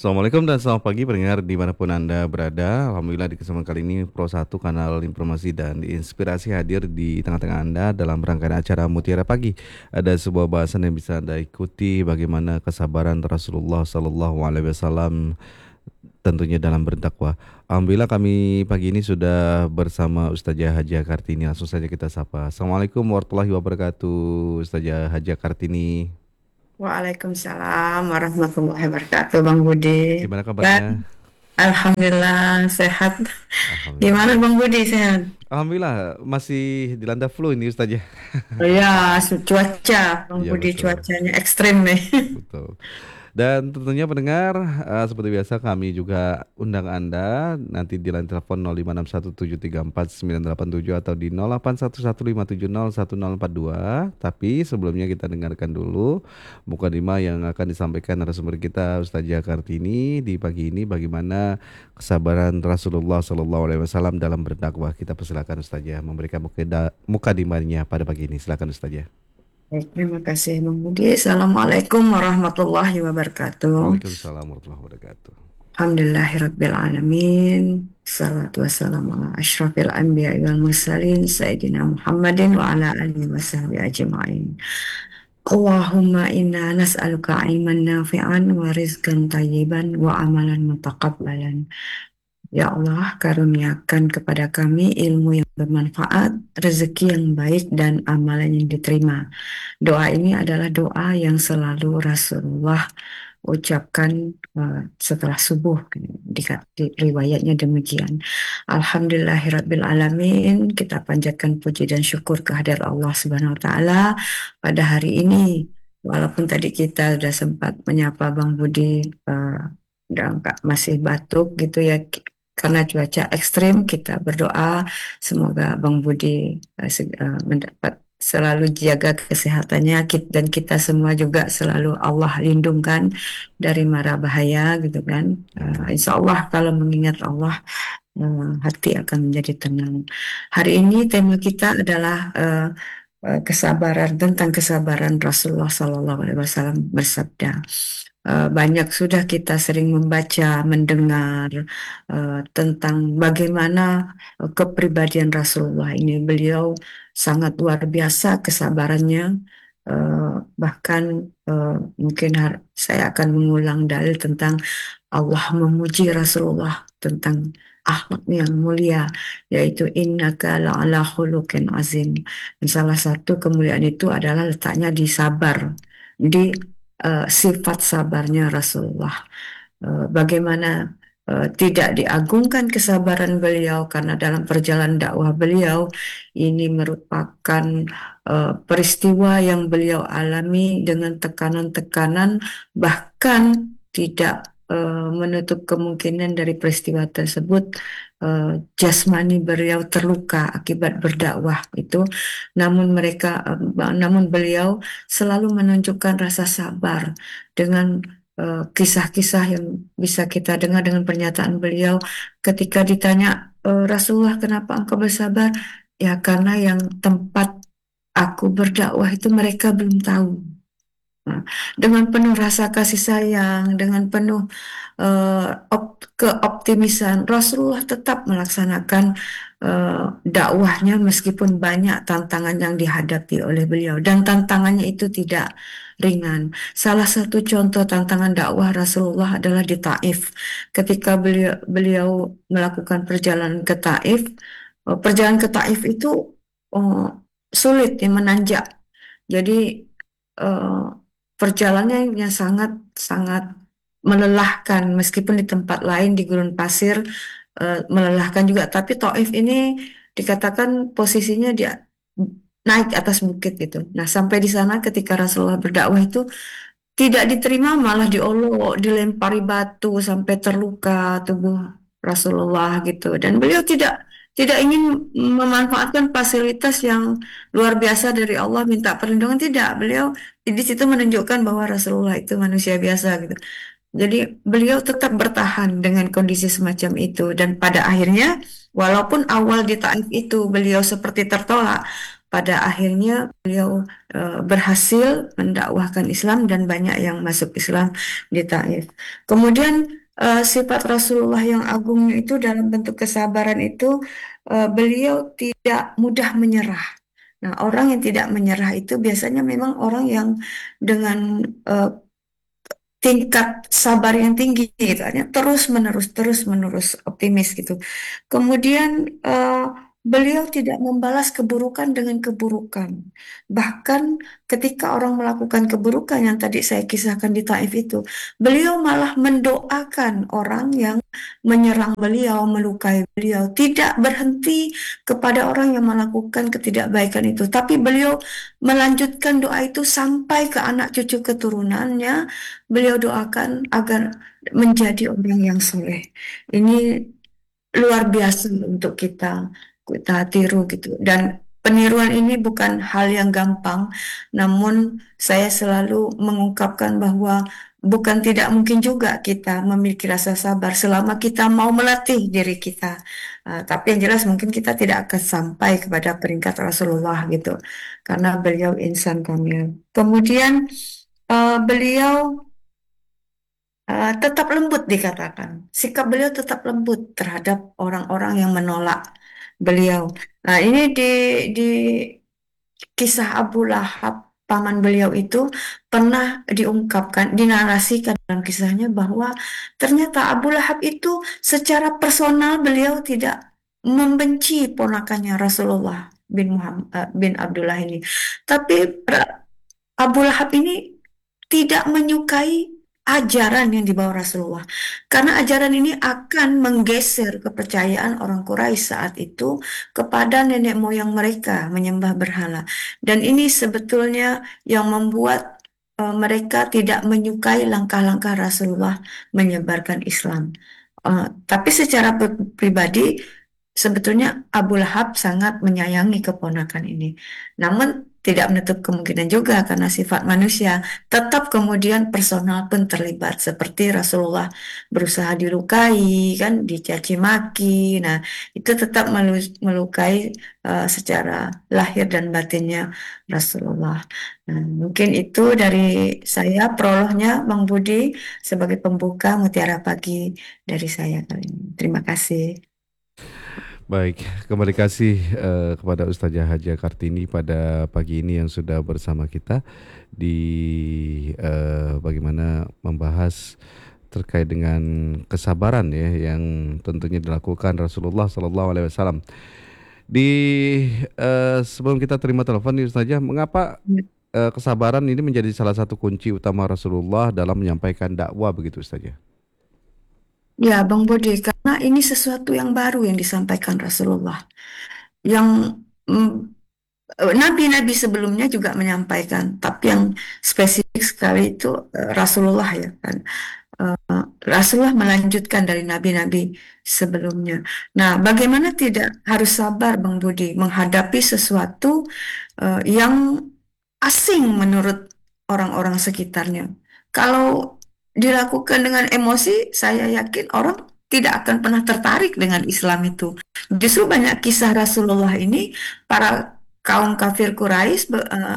Assalamualaikum dan selamat pagi pendengar dimanapun Anda berada. Alhamdulillah di kesempatan kali ini Pro 1 Kanal Informasi dan Inspirasi hadir di tengah-tengah Anda dalam rangkaian acara Mutiara Pagi. Ada sebuah bahasan yang bisa Anda ikuti bagaimana kesabaran Rasulullah Sallallahu Alaihi Wasallam tentunya dalam berdakwah. Alhamdulillah kami pagi ini sudah bersama Ustazah Hajah Kartini. Langsung saja kita sapa. Assalamualaikum warahmatullahi wabarakatuh Ustazah Hajah Kartini. Waalaikumsalam warahmatullahi wabarakatuh, Bang Budi. Gimana Dan kabarnya? Alhamdulillah sehat. Gimana Alhamdulillah. Bang Budi sehat? Alhamdulillah masih dilanda flu ini Ustazah. Oh ya, cuaca Bang Iya Budi betul, cuacanya ekstrim nih. betul. Dan tentunya pendengar, seperti biasa kami juga undang Anda nanti di line telepon 0561734987 atau di 081157010042. Tapi sebelumnya kita dengarkan dulu mukadimah yang akan disampaikan narasumber kita Ustazah Kartini di pagi ini bagaimana kesabaran Rasulullah Shallallahu Alaihi Wasallam dalam berdakwah. Kita persilakan Ustazah memberikan mukadimahnya pada pagi ini. Silakan Ustazah. Baik, terima kasih Bang Budi. Assalamualaikum warahmatullahi wabarakatuh. Waalaikumsalam warahmatullahi wabarakatuh. Alhamdulillahirabbil alamin. Salatu wassalamu ala asyrafil anbiya wal mursalin sayyidina Muhammadin wa ala alihi wasahbihi ajma'in. Allahumma inna nas'aluka ilman nafi'an wa rizqan tayyiban wa amalan mutaqabbalan. Ya Allah, karuniakan kepada kami ilmu yang bermanfaat, rezeki yang baik, dan amalan yang diterima. Doa ini adalah doa yang selalu Rasulullah ucapkan setelah subuh. Di riwayatnya demikian. Alhamdulillahirabbil alamin. Kita panjatkan puji dan syukur kehadirat Allah Subhanahu wa taala pada hari ini. Walaupun tadi kita sudah sempat menyapa Bang Budi dan masih batuk gitu ya, karena cuaca ekstrim, kita berdoa semoga Bang Budi mendapat selalu jaga kesehatannya dan kita semua juga selalu Allah lindungkan dari mara bahaya gitu kan. Amin. Insya Allah kalau mengingat Allah, hati akan menjadi tenang. Hari ini tema kita adalah kesabaran, tentang kesabaran Rasulullah Sallallahu Alaihi Wasallam bersabda. Banyak sudah kita sering membaca, mendengar tentang bagaimana kepribadian Rasulullah ini. Beliau sangat luar biasa kesabarannya. Eh, Bahkan mungkin saya akan mengulang dalil tentang Allah memuji Rasulullah tentang akhlak yang mulia, yaitu innaka la'ala khuluqin azim. Dan salah satu kemuliaan itu adalah letaknya di sabar, di sifat sabarnya Rasulullah. Bagaimana tidak diagungkan kesabaran beliau karena dalam perjalanan dakwah beliau ini merupakan peristiwa yang beliau alami dengan tekanan-tekanan, bahkan tidak menutup kemungkinan dari peristiwa tersebut jasmani beliau terluka akibat berdakwah itu, namun beliau selalu menunjukkan rasa sabar dengan kisah-kisah yang bisa kita dengar dengan pernyataan beliau ketika ditanya, Rasulullah, kenapa engkau bersabar? Ya karena yang tempat aku berdakwah itu mereka belum tahu. Nah, dengan penuh rasa kasih sayang, dengan penuh keoptimisan, Rasulullah tetap melaksanakan dakwahnya meskipun banyak tantangan yang dihadapi oleh beliau. Dan tantangannya itu tidak ringan. Salah satu contoh tantangan dakwah Rasulullah adalah di Taif. Ketika beliau melakukan perjalanan ke Taif, perjalanan ke Taif itu eh, sulit, ya, menanjak. Jadi eh, perjalanannya sangat sangat melelahkan meskipun di tempat lain di gurun pasir melelahkan juga, tapi Taif ini dikatakan posisinya dia naik atas bukit gitu. Nah, sampai di sana ketika Rasulullah berdakwah itu tidak diterima, malah diolok, dilempari batu sampai terluka tubuh Rasulullah gitu. Dan beliau tidak ingin memanfaatkan fasilitas yang luar biasa dari Allah, minta perlindungan, tidak. Beliau di situ menunjukkan bahwa Rasulullah itu manusia biasa gitu. Jadi beliau tetap bertahan dengan kondisi semacam itu, dan pada akhirnya walaupun awal di Taif itu beliau seperti tertolak, pada akhirnya beliau berhasil mendakwahkan Islam dan banyak yang masuk Islam di Taif. Kemudian sifat Rasulullah yang agungnya itu dalam bentuk kesabaran itu beliau tidak mudah menyerah. Nah, orang yang tidak menyerah itu biasanya memang orang yang dengan eh, tingkat sabar yang tinggi gitu, artinya terus menerus optimis gitu. Kemudian beliau tidak membalas keburukan dengan keburukan. Bahkan ketika orang melakukan keburukan yang tadi saya kisahkan di Taif itu, beliau malah mendoakan orang yang menyerang beliau, melukai beliau, tidak berhenti kepada orang yang melakukan ketidakbaikan itu, tapi beliau melanjutkan doa itu sampai ke anak cucu keturunannya. Beliau doakan agar menjadi orang yang soleh. Ini luar biasa untuk kita tiru gitu. Dan peniruan ini bukan hal yang gampang, namun saya selalu mengungkapkan bahwa bukan tidak mungkin juga kita memiliki rasa sabar selama kita mau melatih diri kita. Tapi yang jelas mungkin kita tidak akan sampai kepada peringkat Rasulullah gitu, karena beliau insan kamil. Kemudian beliau tetap lembut dikatakan. Sikap beliau tetap lembut terhadap orang-orang yang menolak beliau. Nah, ini di kisah Abu Lahab, paman beliau itu pernah diungkapkan, dinarasikan dalam kisahnya bahwa ternyata Abu Lahab itu secara personal beliau tidak membenci ponakannya Rasulullah bin Abdullah ini. Tapi Abu Lahab ini tidak menyukai ajaran yang dibawa Rasulullah. Karena ajaran ini akan menggeser kepercayaan orang Quraisy saat itu kepada nenek moyang mereka menyembah berhala. Dan ini sebetulnya yang membuat mereka tidak menyukai langkah-langkah Rasulullah menyebarkan Islam. Tapi secara pribadi, sebetulnya Abu Lahab sangat menyayangi keponakan ini. Namun tidak menutup kemungkinan juga karena sifat manusia tetap kemudian personal pun terlibat seperti Rasulullah berusaha dilukai kan dicaci maki. Nah, itu tetap melukai secara lahir dan batinnya Rasulullah. Nah, mungkin itu dari saya prolognya Bang Budi sebagai pembuka Mutiara Pagi dari saya kali ini. Terima kasih. Baik, kembali kasih kepada Ustazah Haja Kartini pada pagi ini yang sudah bersama kita di bagaimana membahas terkait dengan kesabaran ya yang tentunya dilakukan Rasulullah Sallallahu Alaihi Wasallam. Di sebelum kita terima telepon nih Ustazah, mengapa kesabaran ini menjadi salah satu kunci utama Rasulullah dalam menyampaikan dakwah begitu Ustazah? Ya, Bang Bodi, karena ini sesuatu yang baru yang disampaikan Rasulullah. Yang mm, nabi-nabi sebelumnya juga menyampaikan, tapi yang spesifik sekali itu Rasulullah ya kan. Rasulullah melanjutkan dari nabi-nabi sebelumnya. Nah, bagaimana tidak harus sabar, Bang Budi, menghadapi sesuatu yang asing menurut orang-orang sekitarnya. Kalau dilakukan dengan emosi, saya yakin orang tidak akan pernah tertarik dengan Islam itu. Justru banyak kisah Rasulullah ini, para kaum kafir Quraisy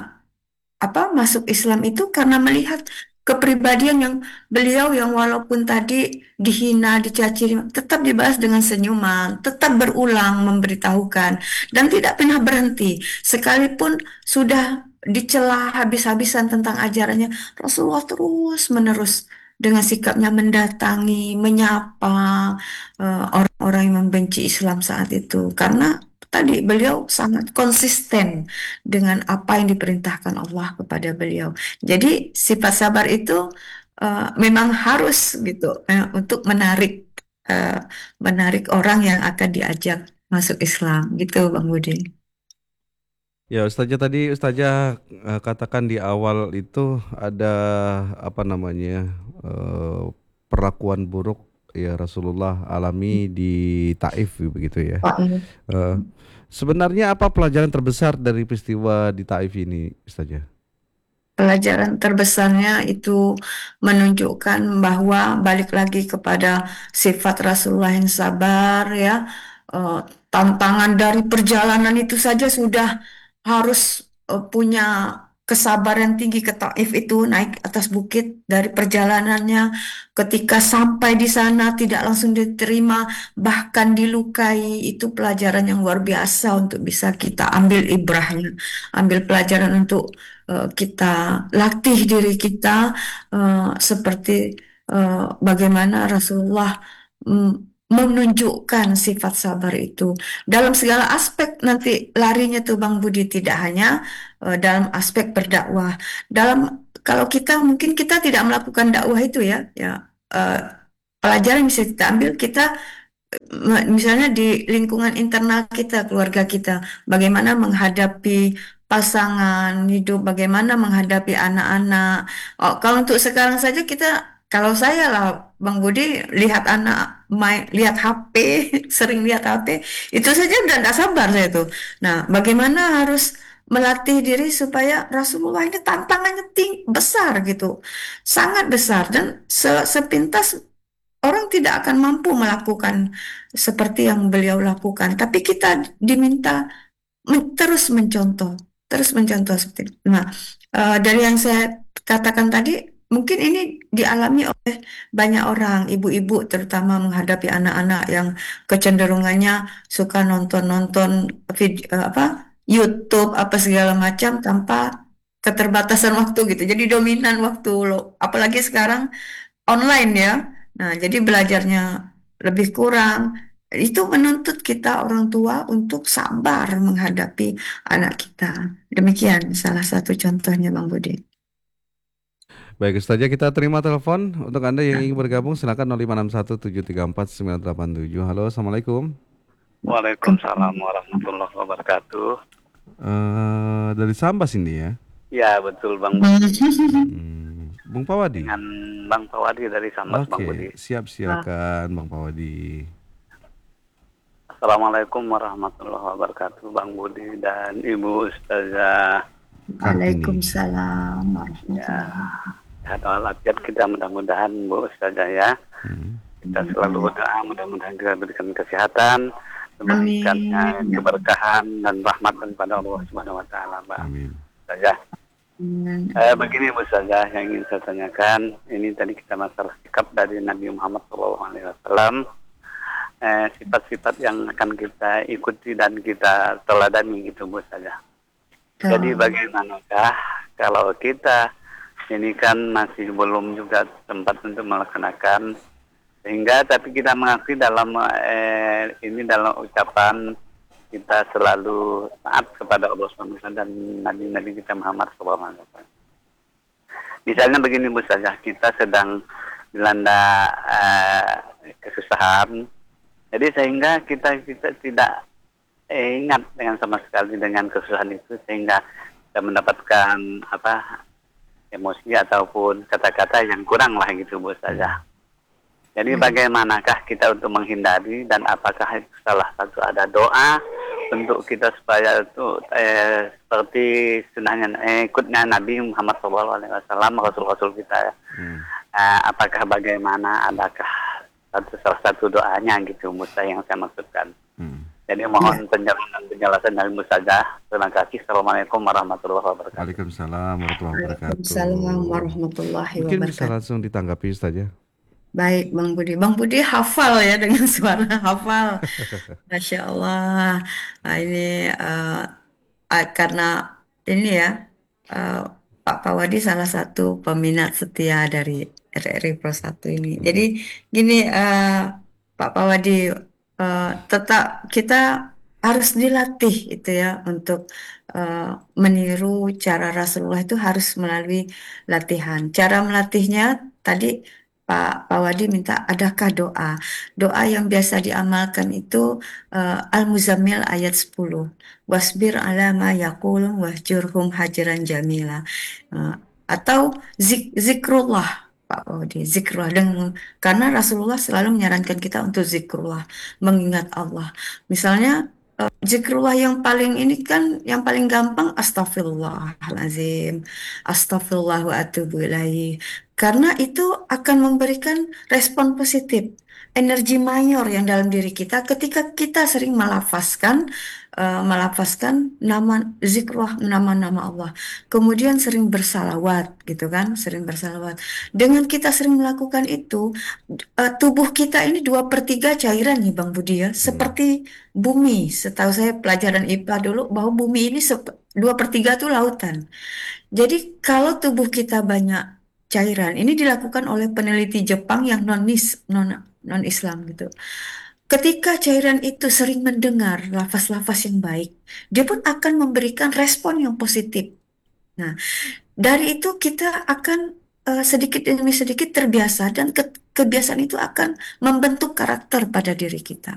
masuk Islam itu karena melihat kepribadian yang beliau yang walaupun tadi dihina, dicaci, tetap dibalas dengan senyuman, tetap berulang memberitahukan dan tidak pernah berhenti. Sekalipun sudah dicela habis-habisan tentang ajarannya, Rasulullah terus menerus dengan sikapnya mendatangi, menyapa orang-orang yang membenci Islam saat itu. Karena tadi beliau sangat konsisten dengan apa yang diperintahkan Allah kepada beliau. Jadi sifat sabar itu memang harus gitu untuk eh, menarik orang yang akan diajak masuk Islam gitu Bang Budi. Ya, Ustazah tadi Ustazah katakan di awal itu ada apa namanya eh, perlakuan buruk ya Rasulullah alami di Taif begitu ya. Pak, Eh, sebenarnya apa pelajaran terbesar dari peristiwa di Taif ini, Ustazah? pelajaran terbesarnya itu menunjukkan bahwa balik lagi kepada sifat Rasulullah yang sabar ya. Eh, Tantangan dari perjalanan itu saja sudah harus punya kesabaran tinggi ke Taif itu naik atas bukit dari perjalanannya ketika sampai di sana tidak langsung diterima bahkan dilukai itu pelajaran yang luar biasa untuk bisa kita ambil ibrahnya ambil pelajaran untuk kita latih diri kita seperti bagaimana Rasulullah menunjukkan sifat sabar itu dalam segala aspek nanti larinya tuh Bang Budi tidak hanya dalam aspek berdakwah. Dalam kalau kita mungkin kita tidak melakukan dakwah itu ya, eh, pelajaran yang bisa kita ambil kita misalnya di lingkungan internal kita, keluarga kita, bagaimana menghadapi pasangan hidup, bagaimana menghadapi anak-anak. Oh, kalau untuk sekarang saja kita, kalau saya lah, Bang Budi lihat anak main, lihat HP, sering lihat HP, itu saja udah nggak sabar saya tuh. Nah, bagaimana harus melatih diri supaya Rasulullah ini tantangannya tinggi, besar gitu, sangat besar dan sepintas orang tidak akan mampu melakukan seperti yang beliau lakukan, tapi kita diminta terus mencontoh seperti itu. Nah, dari yang saya katakan tadi, mungkin ini dialami oleh banyak orang, ibu-ibu terutama menghadapi anak-anak yang kecenderungannya suka nonton-nonton video apa YouTube apa segala macam tanpa keterbatasan waktu gitu. Jadi dominan waktu loh. Apalagi sekarang online ya. Nah, jadi belajarnya lebih kurang. Itu menuntut kita orang tua untuk sabar menghadapi anak kita. Demikian salah satu contohnya Bang Budi. Baik, Ustazah kita terima telepon. Untuk Anda yang Nah, ingin bergabung silakan 0561734987. Halo, Assalamualaikum. Waalaikumsalam warahmatullahi wabarakatuh. Dari Sambas ini ya. Ya betul Bang Bung Pawadi. dengan Bang Pawadi dari Sambas Bang Oke, Budi. siap silakan Bang Pawadi. Assalamualaikum warahmatullahi wabarakatuh Bang Budi dan Ibu Ustazah. Kartini. Waalaikumsalam Ya, warahmatullahi. sehat walafiat kita mudah-mudahan Bu Ustazah ya. Hmm. Kita selalu berdoa mudah-mudahan kita berikan kesehatan, diberikan Amin. keberkahan dan rahmat daripada Allah Subhanahu wa taala Bang Amin. Ustazah. Amin. Begini Bu Ustazah yang ingin saya tanyakan, ini tadi kita masalah sikap dari Nabi Muhammad SAW. Sifat-sifat yang akan kita ikuti dan kita teladani gitu Bu saja. Jadi bagaimanakah kalau kita ini kan masih belum juga sempat untuk melaksanakan sehingga tapi kita mengakui dalam ini dalam ucapan kita selalu taat kepada Allah SWT dan Nabi-Nabi kita Muhammad SAW. Misalnya begini Bu saja, kita sedang dilanda kesusahan. Jadi sehingga kita tidak ingat dengan sama sekali dengan kesusahan itu sehingga kita mendapatkan emosi ataupun kata-kata yang kurang lah gitu Bu saja. Jadi bagaimanakah kita untuk menghindari dan apakah itu salah satu ada doa untuk kita supaya itu seperti sunahnya ikutnya Nabi Muhammad SAW Rasul-Rasul kita. Apakah bagaimana adakah salah satu doanya gitu Musa yang saya maksudkan. Jadi mohon penjelasan dari Musa. Terima kasih. Assalamualaikum warahmatullahi wabarakatuh. Waalaikumsalam warahmatullahi wabarakatuh. Waalaikumsalam warahmatullahi Mungkin bisa wabarakatuh. langsung ditanggapi Ustazah. Baik, Bang Budi. Bang Budi hafal ya dengan suara hafal. Masya Allah. Nah, ini karena ini ya, eh, Pak Pawadi salah satu peminat setia dari RRI Pro 1 ini. Jadi gini, Pak Pawadi, tetap kita harus dilatih itu ya untuk eh, meniru cara Rasulullah itu harus melalui latihan. Cara melatihnya tadi Pak Wadi minta adakah doa? Doa yang biasa diamalkan itu Al-Muzammil ayat 10. Wasbir ala ma yaqulun wahjurhum hajaran jamila. Eh, atau zikrullah Pak Wadi, zikrullah. Karena Rasulullah selalu menyarankan kita untuk zikrullah, mengingat Allah. Misalnya zikrullah yang paling ini kan yang paling gampang astagfirullahalazim, astagfirullah wa atubu ilaih. Karena itu akan memberikan respon positif, energi mayor yang dalam diri kita ketika kita sering melafazkan nama zikrullah, nama-nama Allah. Kemudian sering bersalawat gitu kan, sering bersalawat. Dengan kita sering melakukan itu, tubuh kita ini 2/3 cairan nih Bang Budi ya, seperti bumi. Setahu saya pelajaran IPA dulu bahwa bumi ini 2/3 tuh lautan. Jadi kalau tubuh kita banyak cairan, ini dilakukan oleh peneliti Jepang yang non Islam gitu. Ketika cairan itu sering mendengar lafaz-lafaz yang baik, dia pun akan memberikan respon yang positif. Nah, dari itu kita akan sedikit demi sedikit terbiasa dan kebiasaan itu akan membentuk karakter pada diri kita.